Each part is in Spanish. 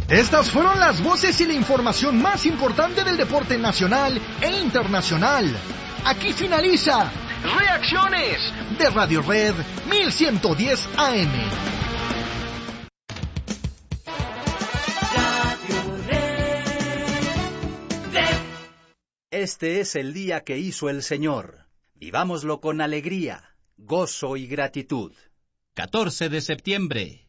Estas fueron las voces y la información más importante del deporte nacional e internacional. Aquí finaliza Reacciones de Radio Red 1110 AM. Este es el día que hizo el Señor. Vivámoslo con alegría, gozo y gratitud. 14 de septiembre.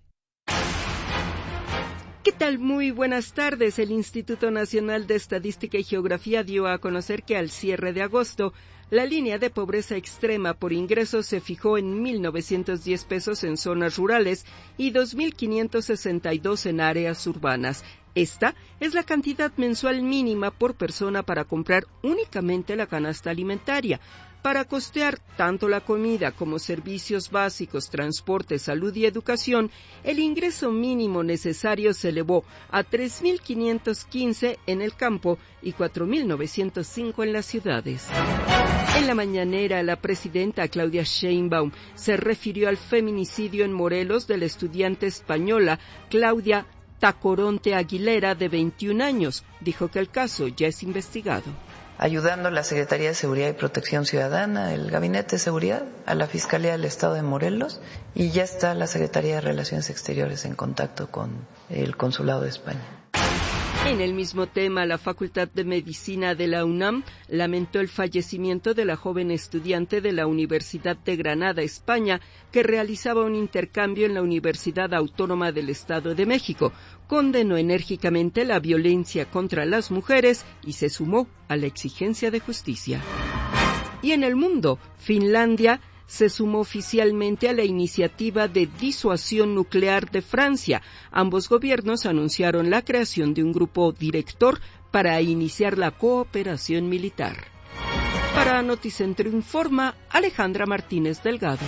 ¿Qué tal? Muy buenas tardes. El Instituto Nacional de Estadística y Geografía dio a conocer que al cierre de agosto, la línea de pobreza extrema por ingresos se fijó en 1,910 pesos en zonas rurales y 2,562 en áreas urbanas. Esta es la cantidad mensual mínima por persona para comprar únicamente la canasta alimentaria. Para costear tanto la comida como servicios básicos, transporte, salud y educación, el ingreso mínimo necesario se elevó a 3,515 en el campo y 4,905 en las ciudades. En la mañanera, la presidenta Claudia Sheinbaum se refirió al feminicidio en Morelos de la estudiante española Claudia Tacoronte Aguilera, de 21 años. Dijo que el caso ya es investigado. Ayudando a la Secretaría de Seguridad y Protección Ciudadana, el Gabinete de Seguridad, a la Fiscalía del Estado de Morelos, y ya está la Secretaría de Relaciones Exteriores en contacto con el Consulado de España. En el mismo tema, la Facultad de Medicina de la UNAM lamentó el fallecimiento de la joven estudiante de la Universidad de Granada, España, que realizaba un intercambio en la Universidad Autónoma del Estado de México. Condenó enérgicamente la violencia contra las mujeres y se sumó a la exigencia de justicia. Y en el mundo, Finlandia se sumó oficialmente a la iniciativa de disuasión nuclear de Francia. Ambos gobiernos anunciaron la creación de un grupo director para iniciar la cooperación militar. Para Noticentro Informa, Alejandra Martínez Delgado.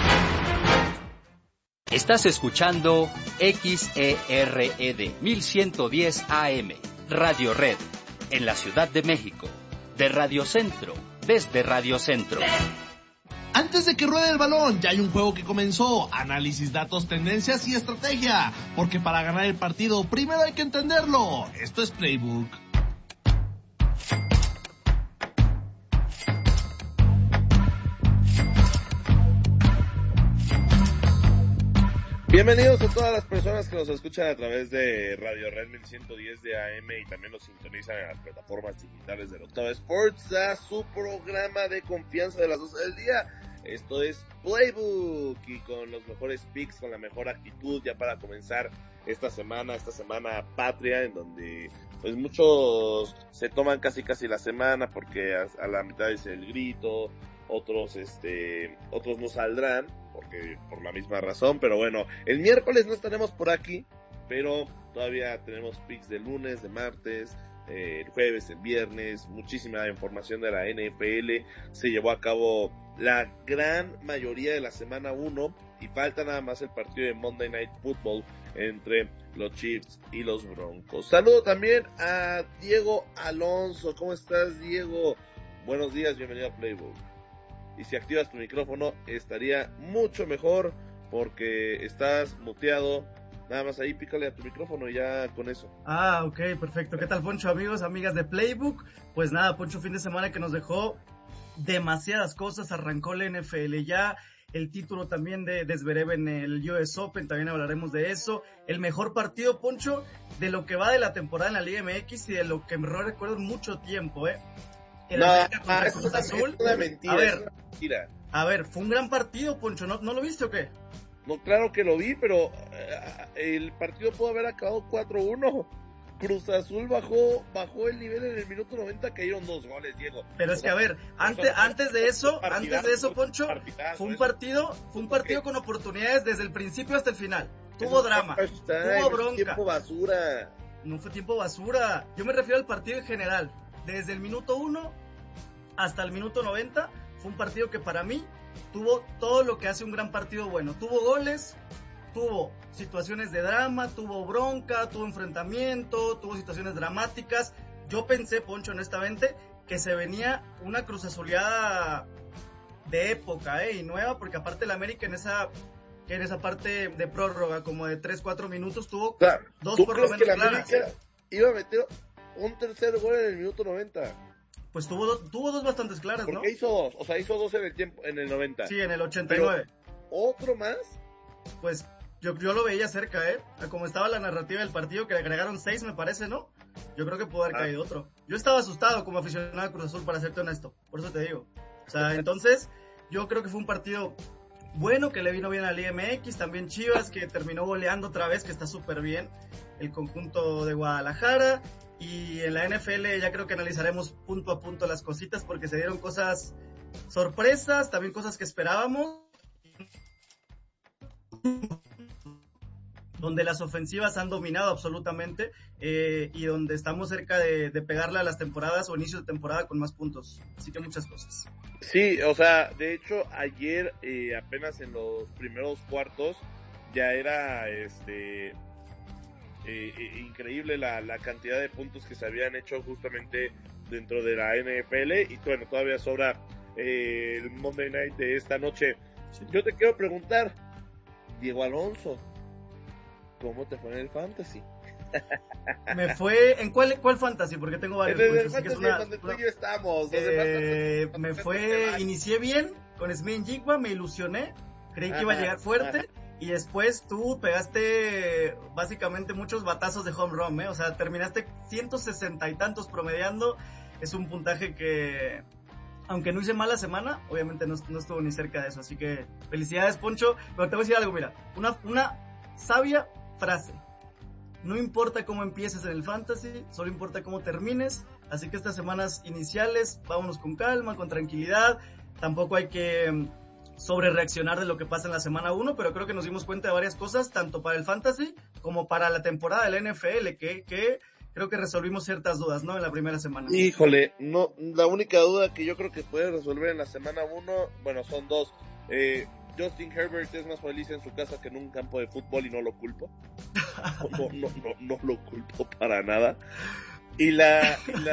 Estás escuchando XERED 1110 AM, Radio Red, en la Ciudad de México, de Radio Centro, desde Radio Centro. Antes de que ruede el balón, ya hay un juego que comenzó. Análisis, datos, tendencias y estrategia. Porque para ganar el partido, primero hay que entenderlo. Esto es Playbook. Bienvenidos a todas las personas que nos escuchan a través de Radio Red 1110 de AM y también nos sintonizan en las plataformas digitales de Octava Sports, a su programa de confianza de las 12 del día. Esto es Playbook y con los mejores picks, con la mejor actitud ya para comenzar esta semana patria, en donde pues muchos se toman casi la semana porque a la mitad es el grito, otros no saldrán porque por la misma razón, pero bueno, el miércoles no estaremos por aquí, pero todavía tenemos picks de lunes, de martes, el jueves, el viernes, muchísima información de la NFL. Se llevó a cabo la gran mayoría de la semana 1 y falta nada más el partido de Monday Night Football entre los Chiefs y los Broncos. Saludo también a Diego Alonso. ¿Cómo estás, Diego? Buenos días, bienvenido a Playbook. Y si activas tu micrófono estaría mucho mejor porque estás muteado. Nada más ahí pícale a tu micrófono y ya con eso. Ok, perfecto. ¿Qué tal, Poncho, amigos, amigas de Playbook? Pues nada, Poncho, fin de semana que nos dejó demasiadas cosas. Arrancó la NFL ya, el título también de Zverev en el US Open, también hablaremos de eso. El mejor partido, Poncho, de lo que va de la temporada en la Liga MX y de lo que me recuerdo en mucho tiempo, El América contra Cruz Azul. Es una mentira, A ver, fue un gran partido, Poncho, ¿no lo viste o qué? No, claro que lo vi, pero el partido pudo haber acabado 4-1. Cruz Azul bajó el nivel en el minuto 90, cayeron 2 goles, Diego. Pero es que a ver, antes de eso, Poncho, fue un partido con oportunidades desde el principio hasta el final. Tuvo drama, tuvo bronca. Tiempo basura. No fue tiempo basura. Yo me refiero al partido en general. Desde el minuto 1 hasta el minuto 90 fue un partido que para mí tuvo todo lo que hace un gran partido bueno. Tuvo goles, tuvo situaciones de drama, tuvo bronca, tuvo enfrentamiento, tuvo situaciones dramáticas. Yo pensé, Poncho, honestamente, que se venía una Cruz Azuleada de época, y nueva, porque aparte el América en esa que en esa parte de prórroga, como de 3-4 minutos, tuvo dos ¿tú por lo crees que menos la claras. América iba a meter un tercer gol en el minuto 90? Pues tuvo dos bastantes claras, ¿no? Porque hizo dos, o sea, hizo dos en el 90. Sí, en el 89. Pero, ¿otro más? Pues yo lo veía cerca, como estaba la narrativa del partido, que le agregaron 6, me parece, ¿no? Yo creo que pudo haber caído otro. Yo estaba asustado como aficionado a Cruz Azul, para serte honesto, por eso te digo. O sea, entonces, yo creo que fue un partido bueno, que le vino bien a Liga MX, también Chivas, que terminó goleando otra vez, que está súper bien, el conjunto de Guadalajara, y en la NFL ya creo que analizaremos punto a punto las cositas, porque se dieron cosas sorpresas, también cosas que esperábamos, donde las ofensivas han dominado absolutamente, y donde estamos cerca de pegarle a las temporadas o inicio de temporada con más puntos, así que muchas cosas. Sí, o sea, de hecho ayer apenas en los primeros cuartos ya era increíble la cantidad de puntos que se habían hecho justamente dentro de la NFL, y bueno, todavía sobra el Monday Night de esta noche. Yo te quiero preguntar, Diego Alonso, ¿cómo te fue en el Fantasy? Me fue, ¿en cuál fantasy? Porque tengo varios. En el Fantasy donde tú y yo estamos. Me fue, inicié bien con Smith Jigba, me ilusioné, creí que iba a llegar fuerte, y después tú pegaste básicamente muchos batazos de home run, o sea, terminaste 160 y tantos promediando. Es un puntaje que, aunque no hice mala semana, obviamente no estuvo ni cerca de eso, así que felicidades, Poncho. Pero te voy a decir algo, mira, una sabia frase: no importa cómo empieces en el fantasy, solo importa cómo termines. Así que estas semanas iniciales, vámonos con calma, con tranquilidad. Tampoco hay que sobre reaccionar de lo que pasa en la semana 1, pero creo que nos dimos cuenta de varias cosas, tanto para el fantasy como para la temporada de la NFL, que creo que resolvimos ciertas dudas, ¿no? En la primera semana. Híjole, no, la única duda que yo creo que puede resolver en la semana 1, bueno, son dos. Justin Herbert es más feliz en su casa que en un campo de fútbol, y no lo culpo. No lo culpo para nada. Y la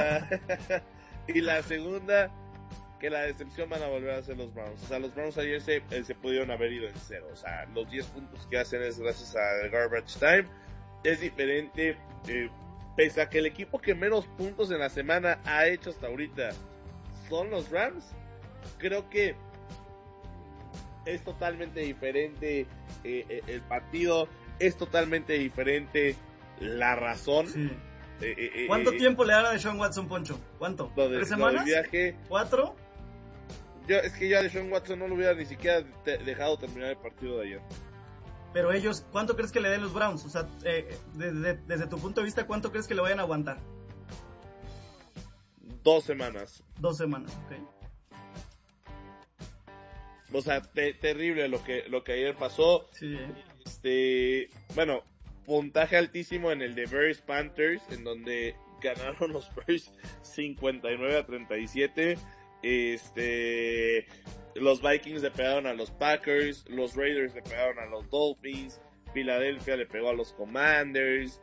segunda, que la decepción van a volver a ser los Browns. O sea, los Browns ayer se pudieron haber ido en 0. O sea, los 10 puntos que hacen es gracias a Garbage Time. Es diferente, pese a que el equipo que menos puntos en la semana ha hecho hasta ahorita son los Rams. Creo que es totalmente diferente el partido, es totalmente diferente la razón. Sí. ¿Cuánto tiempo le dan a Deshaun Watson, Poncho? ¿Cuánto? ¿3 semanas? Viaje, ¿4? Es que yo a Deshaun Watson no lo hubiera ni siquiera dejado terminar el partido de ayer. Pero ellos, ¿cuánto crees que le den los Browns? O sea, desde tu punto de vista, ¿cuánto crees que le vayan a aguantar? 2 semanas. 2 semanas, ok. O sea, terrible lo que ayer pasó. Sí. Bueno, puntaje altísimo en el de Bears Panthers, en donde ganaron los Bears 59-37. Los Vikings le pegaron a los Packers, los Raiders le pegaron a los Dolphins, Filadelfia le pegó a los Commanders,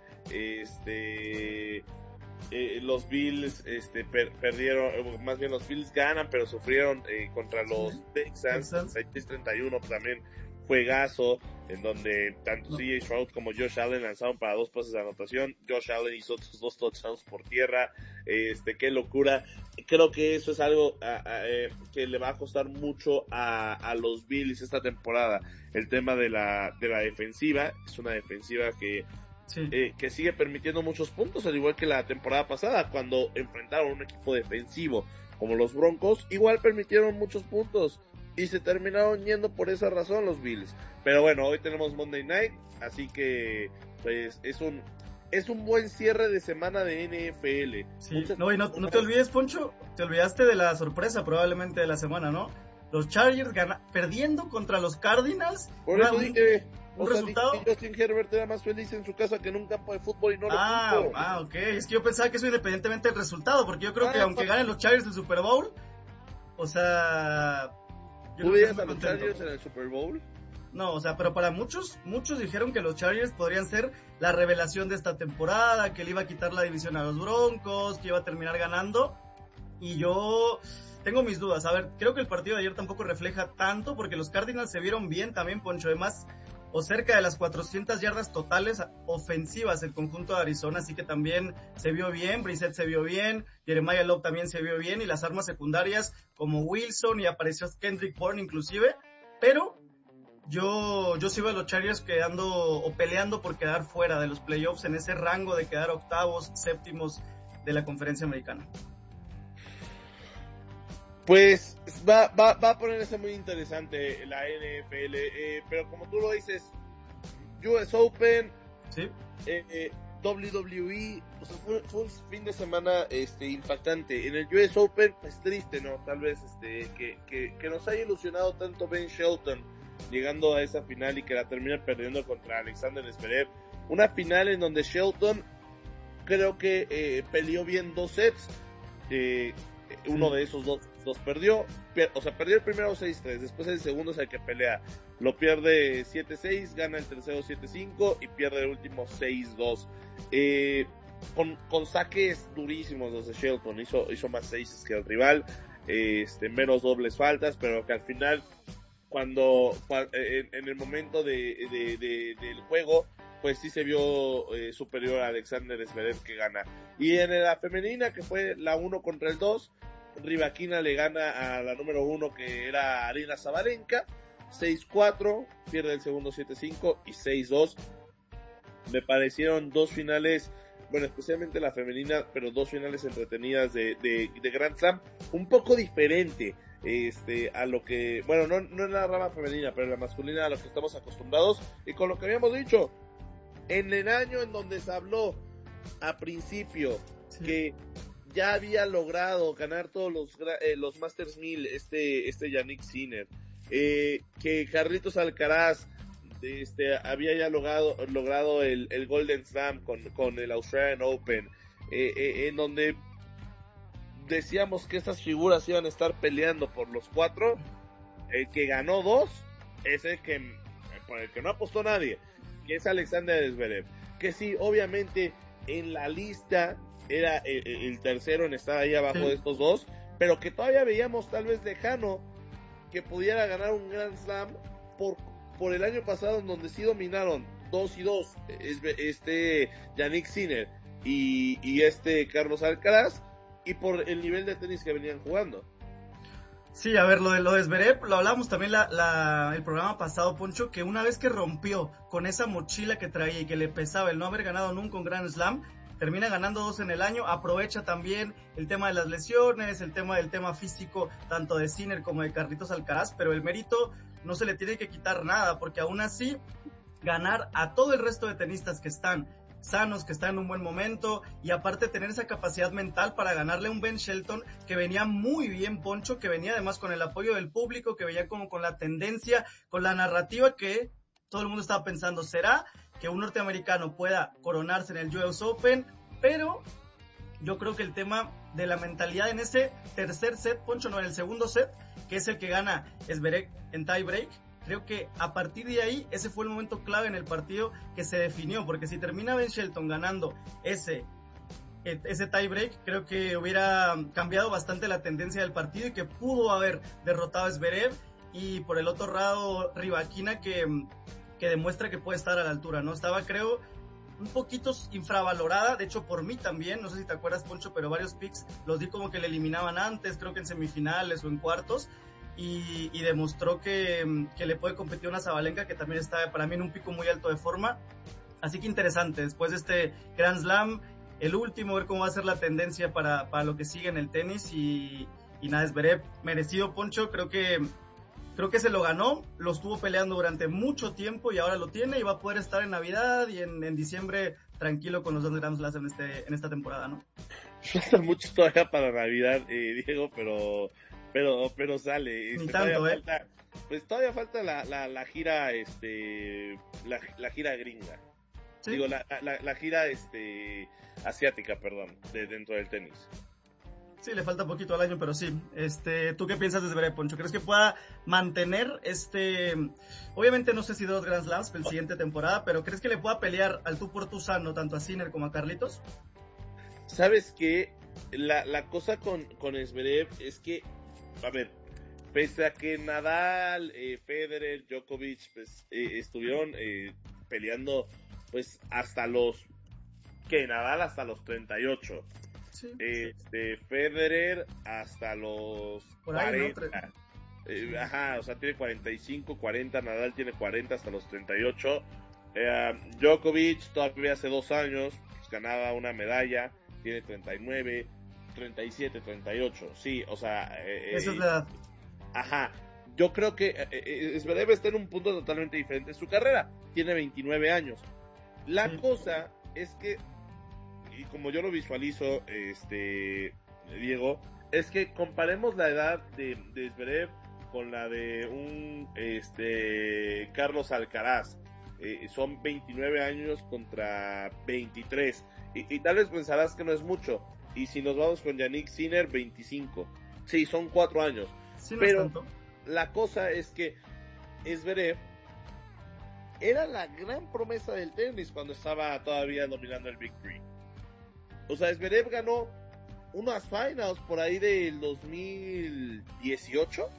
los Bills perdieron, más bien los Bills ganan, pero sufrieron contra los Texans, 36-31, también juegazo, en donde tanto CJ Stroud como Josh Allen lanzaron para 2 pases de anotación. Josh Allen hizo otros 2 touchdowns por tierra. Qué locura. Creo que eso es algo que le va a costar mucho a los Bills esta temporada. El tema de la defensiva. Es una defensiva que sigue permitiendo muchos puntos, al igual que la temporada pasada, cuando enfrentaron un equipo defensivo como los Broncos. Igual permitieron muchos puntos y se terminaron yendo por esa razón los Bills. Pero bueno, hoy tenemos Monday Night, así que pues es un buen cierre de semana de NFL. Sí. No te olvides, Poncho, te olvidaste de la sorpresa probablemente de la semana, ¿no? Los Chargers perdiendo contra los Cardinals. Por eso dije, un resultado. Justin Herbert era más feliz en su casa que en un campo de fútbol, y no lo culpo. Ok, es que yo pensaba que eso independientemente del resultado, porque yo creo que aunque ganen los Chargers el Super Bowl, o sea... ¿Tú veías a los Chargers en el Super Bowl? No, o sea, pero para muchos dijeron que los Chargers podrían ser la revelación de esta temporada, que le iba a quitar la división a los Broncos, que iba a terminar ganando, y yo tengo mis dudas. A ver, creo que el partido de ayer tampoco refleja tanto, porque los Cardinals se vieron bien también, Poncho. Además, o cerca de las 400 yardas totales ofensivas el conjunto de Arizona, así que también se vio bien, Brissett se vio bien, Jeremiah Love también se vio bien, y las armas secundarias como Wilson, y apareció Kendrick Bourne inclusive, pero yo sigo a los Chargers quedando o peleando por quedar fuera de los playoffs, en ese rango de quedar octavos, séptimos de la conferencia americana. Pues va a ponerse muy interesante la NFL, pero como tú lo dices, US Open, ¿sí? WWE, o sea, fue un fin de semana impactante. En el US Open, pues triste, ¿no? Tal vez que nos haya ilusionado tanto Ben Shelton llegando a esa final y que la termina perdiendo contra Alexander Zverev. Una final en donde Shelton creo que peleó bien 2 sets, uno de esos dos perdió, perdió el primero 6-3, después el segundo es el que pelea, lo pierde 7-6, gana el tercero 7-5 y pierde el último 6-2, con saques durísimos los de Shelton, hizo más 6 que el rival, menos dobles faltas, pero que al final cuando en el momento del juego pues sí se vio superior a Alexander Zverev, que gana. Y en la femenina, que fue la 1 contra el 2, Rybakina le gana a la número 1, que era Aryna Sabalenka, 6-4, pierde el segundo 7-5 y 6-2. Me parecieron 2 finales, bueno, especialmente la femenina, pero 2 finales entretenidas de Grand Slam, un poco diferente a lo que, bueno, no en la rama femenina, pero en la masculina, a lo que estamos acostumbrados, y con lo que habíamos dicho en el año en donde se habló a principio, sí, que ya había logrado ganar todos los Masters 1000 Jannik Sinner, que Carlitos Alcaraz había ya logrado el Golden Slam con el Australian Open, en donde decíamos que estas figuras iban a estar peleando por los 4. El que ganó 2 es el que por el que no apostó nadie, que es Alexander Zverev, que sí, obviamente en la lista era el tercero en estar ahí abajo, sí, de estos 2, pero que todavía veíamos tal vez lejano que pudiera ganar un Grand Slam por el año pasado, en donde sí dominaron 2-2 Jannik Sinner y Carlos Alcaraz, y por el nivel de tenis que venían jugando. Sí, a ver, lo de Zverev, lo hablamos también el programa pasado, Poncho, que una vez que rompió con esa mochila que traía y que le pesaba el no haber ganado nunca un Grand Slam, termina ganando 2 en el año, aprovecha también el tema de las lesiones, el tema físico, tanto de Sinner como de Carlitos Alcaraz, pero el mérito no se le tiene que quitar nada, porque aún así, ganar a todo el resto de tenistas que están sanos, que están en un buen momento, y aparte tener esa capacidad mental para ganarle a un Ben Shelton que venía muy bien, Poncho, que venía además con el apoyo del público, que venía como con la tendencia, con la narrativa que todo el mundo estaba pensando, ¿será que un norteamericano pueda coronarse en el US Open? Pero yo creo que el tema de la mentalidad en ese tercer set, Poncho, no, en el segundo set, que es el que gana Zverev en tie break, creo que a partir de ahí, ese fue el momento clave en el partido que se definió, porque si termina Ben Shelton ganando ese tie break, creo que hubiera cambiado bastante la tendencia del partido y que pudo haber derrotado a Zverev, y por el otro lado Rybakina que demuestra que puede estar a la altura, ¿no? Estaba, creo, un poquito infravalorada, de hecho por mí también, no sé si te acuerdas, Poncho, pero varios picks los di como que le eliminaban antes, creo que en semifinales o en cuartos, y demostró que le puede competir una Sabalenka que también está para mí en un pico muy alto de forma, así que interesante, después de este Grand Slam, el último, ver cómo va a ser la tendencia para lo que sigue en el tenis, y nada, Zverev, merecido, Poncho, creo que se lo ganó, lo estuvo peleando durante mucho tiempo y ahora lo tiene, y va a poder estar en Navidad y en diciembre tranquilo con los 2 Grand Slams en esta temporada, ¿no? Falta mucho todavía para Navidad, Diego, pero sale. Ni tanto, Todavía falta la gira, la gira gringa. ¿Sí? Digo, la gira, asiática, perdón, dentro del tenis. Sí, le falta poquito al año, pero sí. ¿Tú qué piensas de Zverev, Poncho? ¿Crees que pueda mantener obviamente no sé si 2 Grand Slams la siguiente temporada, pero crees que le pueda pelear al tú por tú sano tanto a Sinner como a Carlitos? ¿Sabes qué? La cosa con Zverev es que, a ver, pese a que Nadal, Federer, Djokovic, pues estuvieron peleando, pues Nadal hasta los 38, Sí. Federer hasta los Por ahí, 40, o sea, tiene 45, 40, Nadal tiene 40 hasta los 38, Djokovic todavía hace 2 años, pues, ganaba una medalla, tiene 39, 37, 38, sí, o sea... esa es la edad. Ajá, yo creo que Zverev está en un punto totalmente diferente en su carrera, tiene 29 años. La cosa es que, y como yo lo visualizo, Diego, es que comparemos la edad de Zverev con la de un Carlos Alcaraz. Son 29 años contra 23, y tal vez pensarás que no es mucho, y si nos vamos con Yannick Sinner, 25, sí, son 4 años. Sí, no pero es tanto. La cosa es que Zverev era la gran promesa del tenis cuando estaba todavía dominando el Big Three. O sea, Zverev ganó unas finals por ahí del 2018.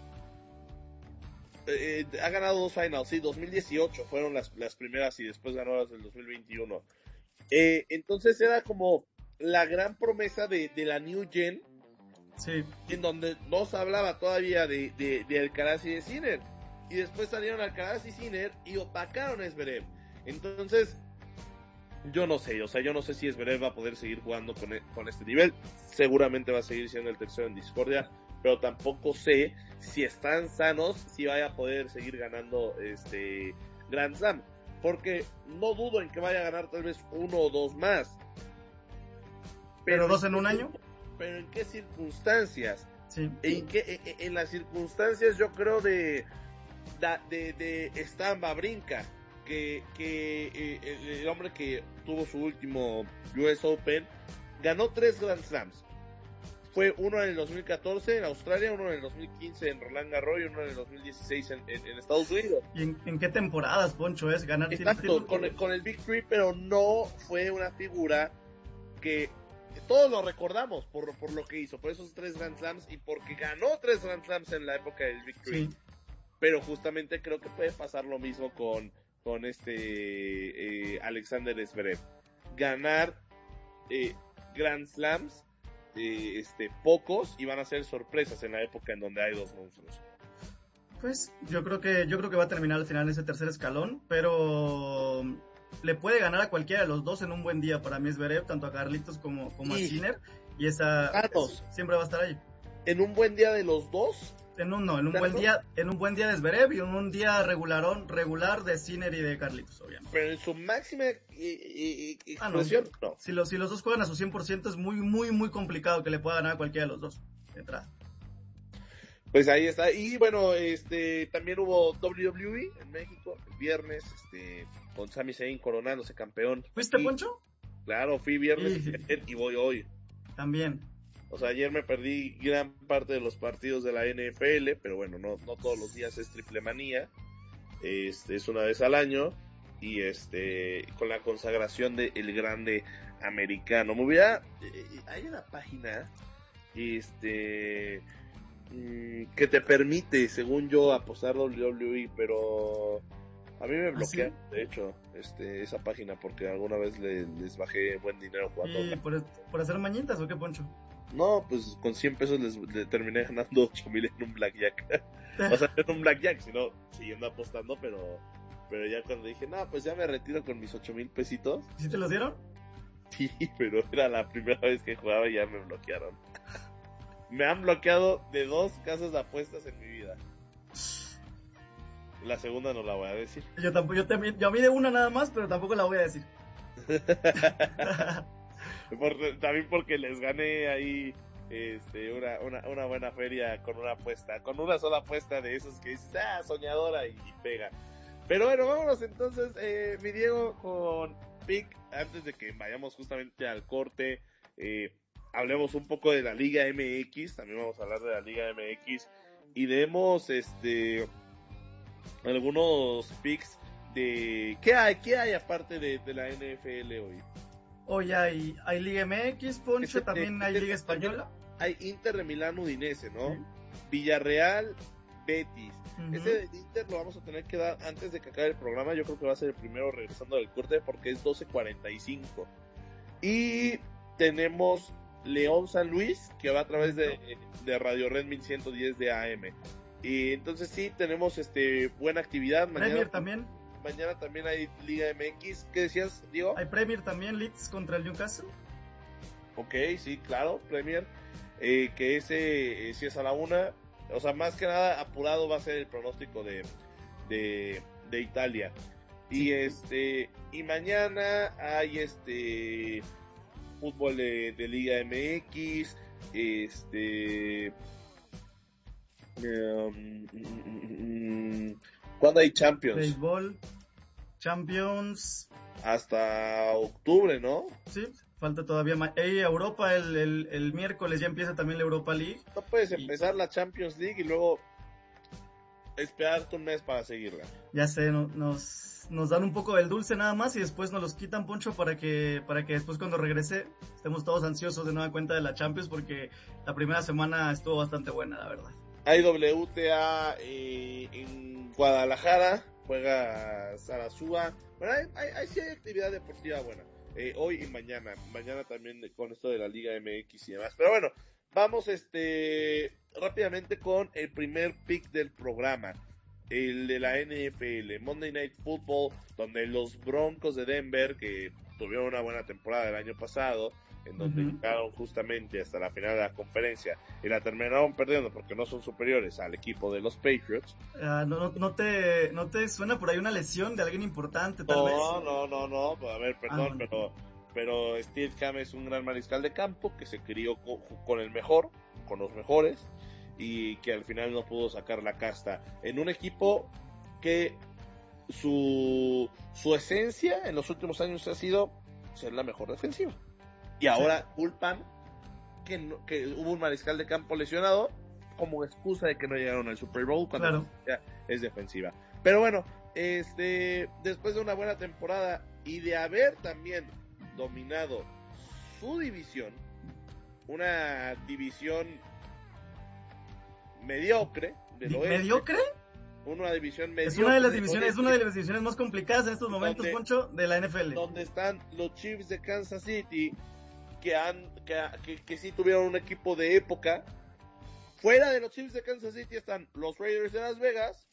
Ha ganado 2 finals, sí, 2018 fueron las primeras y después ganó las del 2021. Entonces era como la gran promesa de la New Gen. Sí. En donde no se hablaba todavía de Alcaraz y de Sinner, y después salieron Alcaraz y Sinner y opacaron a Zverev. Entonces yo no sé si Zverev va a poder seguir jugando con este nivel. Seguramente va a seguir siendo el tercero en discordia, pero tampoco sé si están sanos, si vaya a poder seguir ganando Grand Slam, porque no dudo en que vaya a ganar tal vez 1 o 2 más, pero 2 en un año. Pero ¿en qué circunstancias? Sí. En las circunstancias, yo creo, de Stan Wawrinka, que el hombre que tuvo su último US Open, ganó 3 Grand Slams. Fue uno en el 2014 en Australia, uno en el 2015 en Roland Garros y uno en el 2016 en Estados Unidos. ¿Y en qué temporadas, Poncho, es ganar? Exacto, con el Big Three, pero no fue una figura que todos lo recordamos por lo que hizo, por esos 3 Grand Slams y porque ganó 3 Grand Slams en la época del Big Three. Sí. Pero justamente creo que puede pasar lo mismo con Alexander Zverev. Ganar Grand Slams, pocos, y van a ser sorpresas en la época en donde hay 2 monstruos. Pues yo creo que va a terminar al final en ese tercer escalón, pero le puede ganar a cualquiera de los dos en un buen día. Para mí Zverev, tanto a Carlitos como a Sinner, y siempre va a estar ahí. ¿En un buen día de los dos? En un buen día de Zverev y en un día regular de Sinner y de Carlitos, obviamente. Pero en su máxima expresión, no. Si los dos juegan a su 100%, es muy, muy, muy complicado que le pueda ganar a cualquiera de los dos de entrada. Pues ahí está. Y bueno, también hubo WWE en México el viernes, con Sami Zayn coronándose campeón. ¿Fuiste, Poncho? Claro, fui viernes y voy hoy. También. O sea, ayer me perdí gran parte de los partidos de la NFL, pero bueno, no todos los días es triple manía. Es una vez al año, y con la consagración de el grande americano. Hay una página que te permite, según yo, apostar WWE, pero a mí me bloquean, ¿sí? De hecho, esa página, porque alguna vez les bajé buen dinero jugando. ¿Y por hacer mañitas o qué, Poncho? No, pues con 100 pesos les terminé ganando 8,000 en un blackjack. O sea, no en un blackjack, sino siguiendo apostando, pero ya cuando dije, no, pues ya me retiro con mis 8,000 pesitos. ¿Sí te los dieron? Sí, pero era la primera vez que jugaba y ya me bloquearon. Me han bloqueado de 2 casas de apuestas en mi vida. La segunda no la voy a decir. Yo a mí de una nada más, pero tampoco la voy a decir. También porque les gané ahí una buena feria con una sola apuesta de esos que dices, soñadora, y pega. Pero bueno, vámonos entonces, mi Diego, con pick, antes de que vayamos justamente al corte. Hablemos un poco de la Liga MX, también vamos a hablar de la Liga MX y demos algunos picks de ¿qué hay aparte de la NFL hoy? Hoy hay Liga MX, Poncho, también hay Liga Española. Hay Inter de Milán Udinese, ¿no? Sí. Villarreal Betis. Uh-huh. Ese del Inter lo vamos a tener que dar antes de que acabe el programa. Yo creo que va a ser el primero regresando del corte porque es 12:45. Y tenemos León San Luis, que va a través de Radio Red 1110 de AM. Y entonces sí, tenemos buena actividad. Premier también. Mañana también hay Liga MX. ¿Qué decías, Diego? Hay Premier también, Leeds contra el Newcastle. Ok, sí, claro, Premier. Que ese sí es a la 1:00. O sea, más que nada apurado va a ser el pronóstico de Italia. Y y mañana hay fútbol de Liga MX, ¿cuándo hay Champions? Béisbol, Champions. Hasta octubre, ¿no? Sí, falta todavía más. Europa el miércoles ya empieza también la Europa League. No puedes empezar la Champions League y luego esperarte un mes para seguirla. Ya sé, nos dan un poco del dulce nada más y después nos los quitan, Poncho, para que después cuando regrese estemos todos ansiosos de nueva cuenta de la Champions, porque la primera semana estuvo bastante buena, la verdad. Hay WTA en Guadalajara, juega Sarasúa. Bueno, sí hay actividad deportiva buena. Hoy y mañana también con esto de la Liga MX y demás. Pero bueno, vamos rápidamente con el primer pick del programa, el de la NFL, Monday Night Football, donde los Broncos de Denver, que tuvieron una buena temporada el año pasado, en donde llegaron justamente hasta la final de la conferencia y la terminaron perdiendo porque no son superiores al equipo de los Patriots. ¿No te suena por ahí una lesión de alguien importante, tal vez? No, a ver, perdón, pero Steve Keim es un gran mariscal de campo que se crió con los mejores, y que al final no pudo sacar la casta en un equipo que su esencia en los últimos años ha sido ser la mejor defensiva. Y ahora culpan que hubo un mariscal de campo lesionado como excusa de que no llegaron al Super Bowl cuando ya es defensiva. Pero bueno, después de una buena temporada y de haber también dominado su división, una división mediocre del oeste. ¿Mediocre? Una división mediocre. Es una de las divisiones más complicadas en estos momentos, Poncho, de la NFL. Donde están los Chiefs de Kansas City, que sí tuvieron un equipo de época. Fuera de los Chiefs de Kansas City están los Raiders de Las Vegas.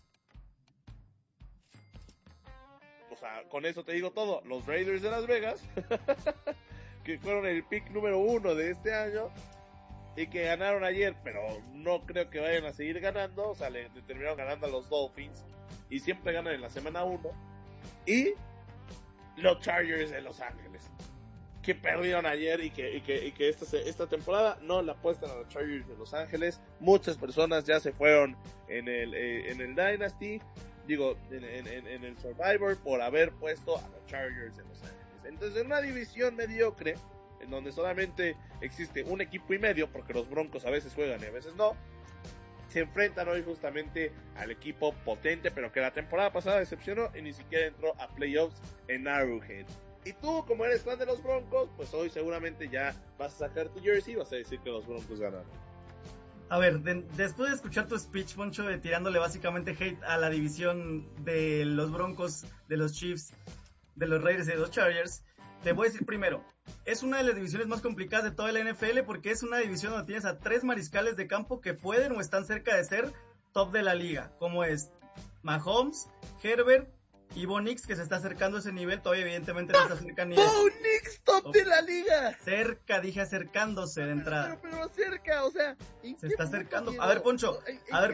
O sea, con eso te digo todo. Los Raiders de Las Vegas, que fueron el pick número 1 de este año y que ganaron ayer, pero no creo que vayan a seguir ganando. O sea, le terminaron ganando a los Dolphins y siempre ganan en la semana 1. Y los Chargers de Los Ángeles, que perdieron ayer y que esta temporada no la apuestan a los Chargers de Los Ángeles. Muchas personas ya se fueron en el Dynasty, en el Survivor, por haber puesto a los Chargers de Los Ángeles. Entonces, en una división mediocre, en donde solamente existe un equipo y medio, porque los Broncos a veces juegan y a veces no, se enfrentan hoy justamente al equipo potente, pero que la temporada pasada decepcionó y ni siquiera entró a playoffs en Arrowhead. Y tú, como eres fan de los Broncos, pues hoy seguramente ya vas a sacar tu jersey y vas a decir que los Broncos ganaron. A ver, después de escuchar tu speech, Poncho, tirándole básicamente hate a la división de los Broncos, de los Chiefs, de los Raiders y de los Chargers, te voy a decir primero, es una de las divisiones más complicadas de toda la NFL porque es una división donde tienes a 3 mariscales de campo que pueden o están cerca de ser top de la liga, como es Mahomes, Herbert y Bo Nix, que se está acercando a ese nivel. Todavía evidentemente no está cerca ni Bo Nix, top de la liga. Cerca, dije acercándose de entrada. Pero cerca, o sea, se está acercando. A ver, Poncho,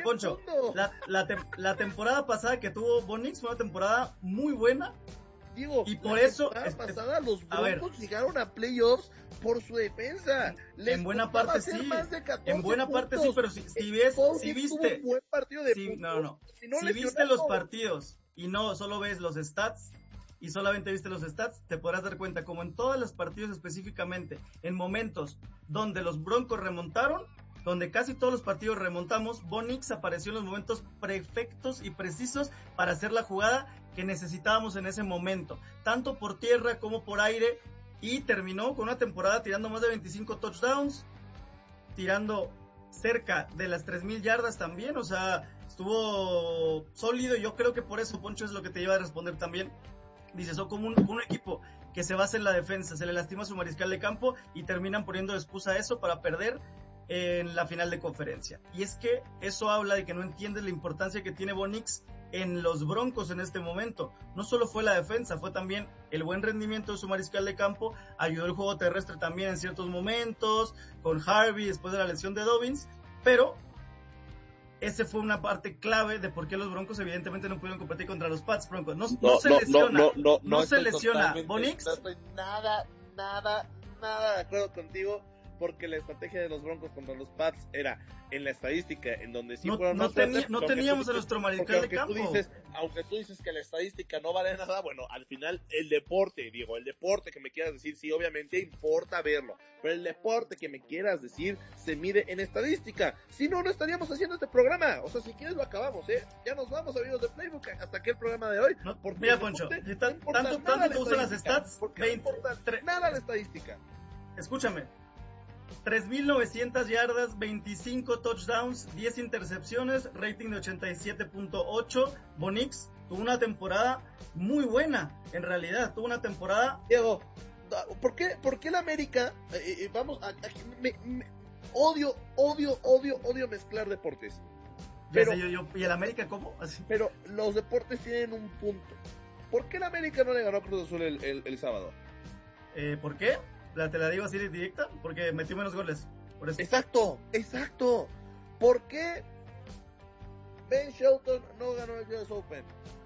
la temporada pasada que tuvo Bo Nix fue una temporada muy buena. Y por eso pasada los Broncos llegaron a playoffs por su defensa. En buena parte sí. En buena parte sí, pero si viste un buen partido de si viste los partidos y no solo ves los stats y solamente viste los stats, te podrás dar cuenta como en todos los partidos específicamente, en momentos donde los Broncos remontaron, donde casi todos los partidos remontamos, Bo Nix apareció en los momentos perfectos y precisos para hacer la jugada que necesitábamos en ese momento, tanto por tierra como por aire, y terminó con una temporada tirando más de 25 touchdowns, tirando cerca de las 3,000 yardas también, o sea, estuvo sólido, y yo creo que por eso, Poncho, es lo que te iba a responder también. Dices, son como un equipo que se basa en la defensa, se le lastima a su mariscal de campo y terminan poniendo de excusa a eso para perder en la final de conferencia. Y es que eso habla de que no entiendes la importancia que tiene Bo Nix en los Broncos en este momento. No solo fue la defensa, fue también el buen rendimiento de su mariscal de campo, ayudó el juego terrestre también en ciertos momentos, con Harvey después de la lesión de Dobbins, pero ese fue una parte clave de por qué los Broncos evidentemente no pudieron competir contra los Pats. Broncos no se lesiona Bo Nix. No estoy nada de acuerdo contigo, porque la estrategia de los Broncos contra los Pats era en la estadística, en donde sí fueron no teníamos a nuestro mariscal de campo. Aunque tú dices que la estadística no vale nada, bueno, al final el deporte que me quieras decir, sí, obviamente importa verlo, pero el deporte que me quieras decir se mide en estadística. Si no, no estaríamos haciendo este programa. O sea, si quieres lo acabamos, ya nos vamos, amigos de Playbook, hasta aquí el programa de hoy. Mira, Poncho, tanto te usan las stats, no importa nada la estadística. Escúchame, 3,900 yardas, 25 touchdowns, 10 intercepciones, rating de 87.8. Bo Nix tuvo una temporada muy buena, en realidad, tuvo una temporada... Diego, ¿por qué la América, odio mezclar deportes? Pero, ¿y el América cómo? Así. Pero los deportes tienen un punto. ¿Por qué la América no le ganó a Cruz Azul el sábado? ¿Por qué? Te la digo así de directa, porque metió menos goles. Por eso. Exacto. ¿Por qué Ben Shelton no ganó el US Open?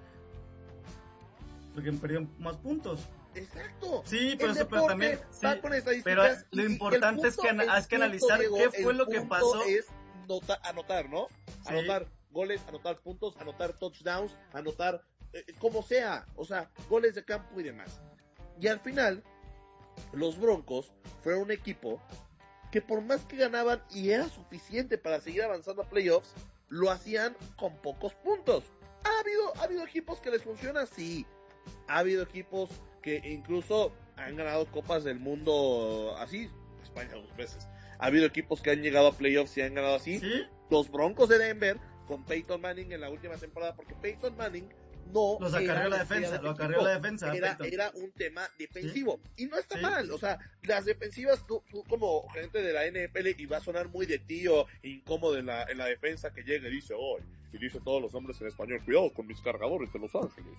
Porque perdió más puntos. Exacto. Sí, pero también. Sí, pero lo importante es que analizar qué fue lo que pasó. Es anotar, ¿no? Sí. Anotar goles, anotar puntos, anotar touchdowns, anotar como sea. O sea, goles de campo y demás. Y al final, los Broncos fueron un equipo que por más que ganaban y era suficiente para seguir avanzando a playoffs, lo hacían con pocos puntos. ¿Ha habido equipos que les funciona? Sí. Ha habido equipos que incluso han ganado copas del mundo así, España 2 veces. Ha habido equipos que han llegado a playoffs y han ganado así. ¿Sí? Los Broncos de Denver con Peyton Manning en la última temporada, porque Peyton Manning no los acarreó la defensa, era un tema defensivo, ¿sí? Y no está mal, o sea, las defensivas, tú como gente de la NFL, y va a sonar muy de tío incómodo en la defensa que llega y dice, y dice todos los hombres en español, cuidado con mis cargadores de Los Ángeles,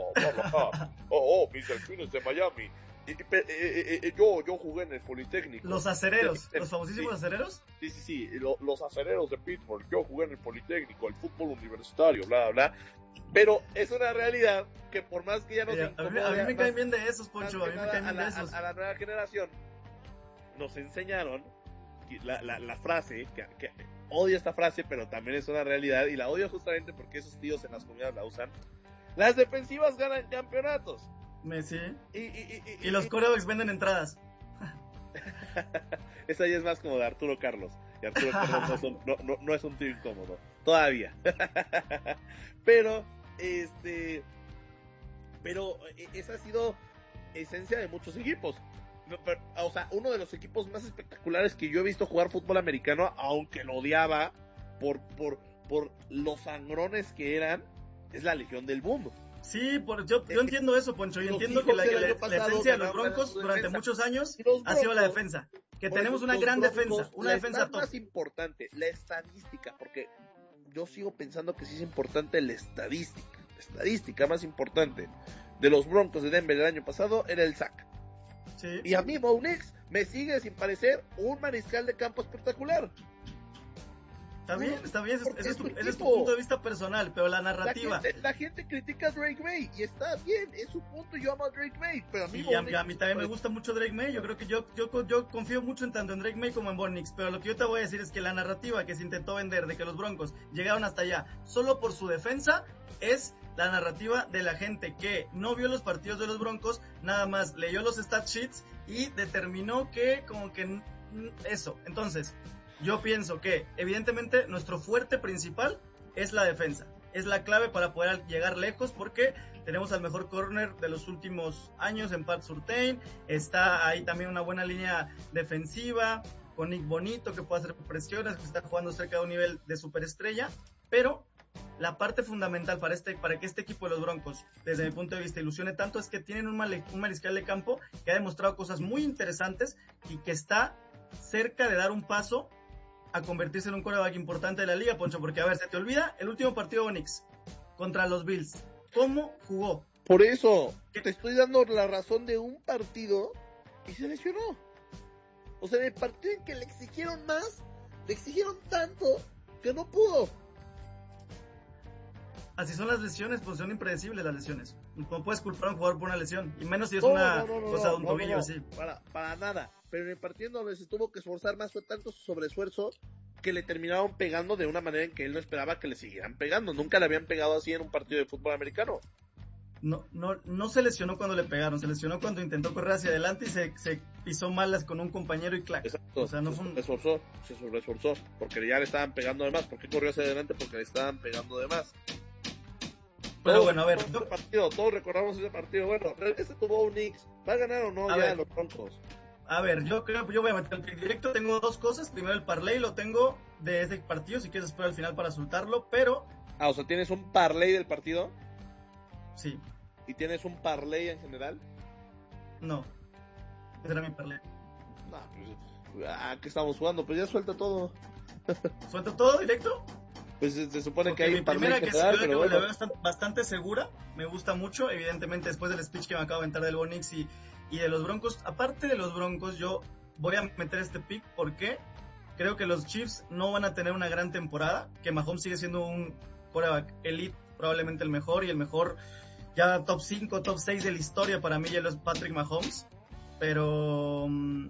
mis delfines de Miami, yo jugué en el Politécnico. Los acereros, los famosísimos acereros. Sí, los acereros de Pittsburgh, yo jugué en el Politécnico, el fútbol universitario, bla, bla. Pero es una realidad que por más que ya no se incomode, a mí me caen bien de esos, Poncho, a mí me caen bien de esos. A la nueva generación nos enseñaron la frase, que odio esta frase, pero también es una realidad, y la odio justamente porque esos tíos en las comunidades la usan. Las defensivas ganan campeonatos. Sí. Y los quarterbacks venden entradas. Esa ya es más como de Arturo Carlos. Y Arturo Carlos no es un tío incómodo. Todavía. Pero esa ha sido esencia de muchos equipos. O sea, uno de los equipos más espectaculares que yo he visto jugar fútbol americano, aunque lo odiaba por los sangrones que eran, es la Legión del Boom. Sí, yo entiendo eso, Poncho, y entiendo que la esencia de los Broncos durante muchos años ha sido la defensa, que tenemos una gran defensa, una defensa top. Más importante, la estadística, porque yo sigo pensando que sí es importante la estadística más importante de los Broncos de Denver el año pasado era el sack. Sí. Y a mí Bo Nix me sigue sin parecer un mariscal de campo espectacular. Está bien, ese es tu punto de vista personal, pero la narrativa... La gente critica a Drake May, y está bien, es su punto, yo amo a Drake May, pero a mí... Sí, a mí también me gusta mucho Drake May, yo creo que yo confío mucho tanto en Drake May como en Bo Nix, pero lo que yo te voy a decir es que la narrativa que se intentó vender de que los Broncos llegaron hasta allá solo por su defensa, es la narrativa de la gente que no vio los partidos de los Broncos, nada más leyó los stat sheets y determinó que como que eso, entonces... Yo pienso que, evidentemente, nuestro fuerte principal es la defensa. Es la clave para poder llegar lejos porque tenemos al mejor corner de los últimos años en Pat Surtain. Está ahí también una buena línea defensiva. con Nick Bonito, que puede hacer presiones, que está jugando cerca de un nivel de superestrella, pero la parte fundamental para que este equipo de los Broncos, desde mi punto de vista, ilusione tanto, es que tienen un mariscal de campo que ha demostrado cosas muy interesantes y que está cerca de dar un paso a convertirse en un quarterback importante de la liga, Poncho, porque a ver, se te olvida el último partido de Onyx contra los Bills. ¿Cómo jugó? Por eso, te estoy dando la razón de un partido y se lesionó. O sea, en el partido en que le exigieron más, le exigieron tanto que no pudo. Así son las lesiones, pues son impredecibles las lesiones. No puedes culpar a un jugador por una lesión, y menos si es una cosa de un tobillo así. Para nada. Pero en el partido donde se tuvo que esforzar más, fue tanto su sobreesfuerzo que le terminaron pegando de una manera en que él no esperaba que le siguieran pegando. Nunca le habían pegado así en un partido de fútbol americano. No se lesionó cuando le pegaron, se lesionó cuando intentó correr hacia adelante y se pisó malas con un compañero y clac. Exacto, o sea, no se sobreesforzó, porque ya le estaban pegando de más. ¿Por qué corrió hacia adelante? Porque le estaban pegando de más. Pero bueno, a ver. Todos recordamos ese partido. Bueno, ese tuvo un Knicks. ¿Va a ganar o no ya los Broncos? A ver, yo voy a meter el pick directo. Tengo dos cosas. Primero, el parlay lo tengo de ese partido. Si quieres, espero al final para soltarlo. Pero. O sea, ¿tienes un parlay del partido? Sí. ¿Y tienes un parlay en general? No. Ese era mi parlay. No, pues. ¿Qué estamos jugando? Pues ya suelta todo. ¿Suelta todo directo? Pues se supone que hay mi primera que general, pero bueno. la veo bastante segura, me gusta mucho, evidentemente después del speech que me acabo de aventar del Bonix y de los Broncos, aparte de los Broncos, yo voy a meter este pick porque creo que los Chiefs no van a tener una gran temporada, que Mahomes sigue siendo un quarterback elite, probablemente el mejor, y el mejor ya top 5, top 6 de la historia para mí ya lo es Patrick Mahomes, pero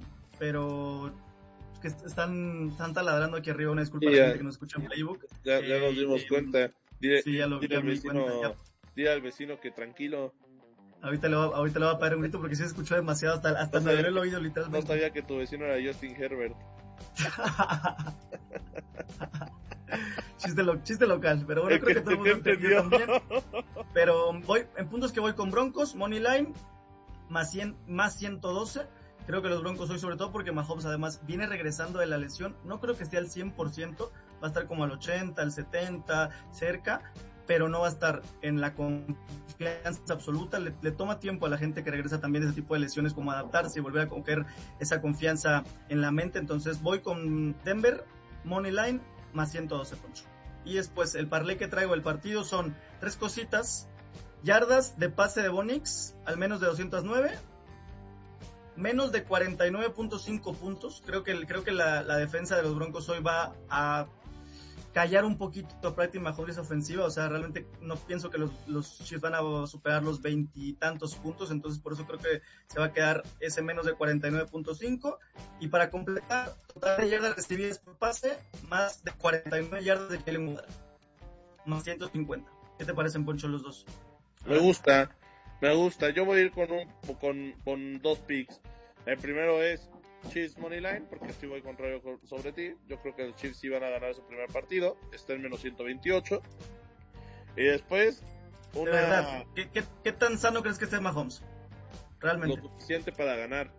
que están taladrando aquí arriba, una disculpa a la gente que nos escucha en Playbook. Ya nos dimos cuenta. Dile al vecino que tranquilo. Ahorita le va a pagar un grito porque se escuchó demasiado, hasta me abrió el oído literalmente. No sabía que tu vecino era Justin Herbert. chiste local, pero bueno, creo que todo el mundo entendió también. Pero en puntos que voy con Broncos, Moneyline, más 112. Creo que los Broncos hoy, sobre todo porque Mahomes además viene regresando de la lesión, no creo que esté al 100%, va a estar como al 80, al 70, cerca, pero no va a estar en la confianza absoluta. Le toma tiempo a la gente que regresa también de ese tipo de lesiones como adaptarse y volver a coger esa confianza en la mente. Entonces voy con Denver, Moneyline, más 112, Poncho. Y después el parlay que traigo del partido son 3 cositas: yardas de pase de Bonix, al menos de 209, menos de 49.5 puntos. Creo que la defensa de los Broncos hoy va a callar un poquito a Patrick Mahomes ofensiva. O sea, realmente no pienso que los Chiefs van a superar los 20 y tantos puntos. Entonces por eso creo que se va a quedar ese menos de 49.5. Y para completar, total de yardas recibidas por pase, más de 49 yardas de Jalen Waddle, más 150. ¿Qué te parecen, Poncho, los dos? Me gusta. Yo voy a ir con 2 picks. El primero es Chiefs Moneyline, porque así voy contrario sobre ti. Yo creo que los Chiefs sí van a ganar su primer partido. Está en menos 128. Y después, De verdad, ¿qué tan sano crees que esté Mahomes? Realmente. Lo suficiente para ganar.